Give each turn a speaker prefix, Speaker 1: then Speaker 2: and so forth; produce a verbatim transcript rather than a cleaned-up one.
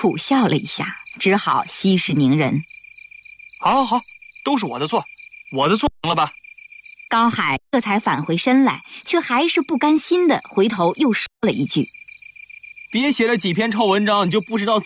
Speaker 1: 苦笑了一下，只好息事宁人。
Speaker 2: 好好好，都是我的错，我的错了吧？
Speaker 1: 高海这才返回身来，却还是不甘心的回头又说了一句：
Speaker 2: 别写了几篇臭文章，你就不知道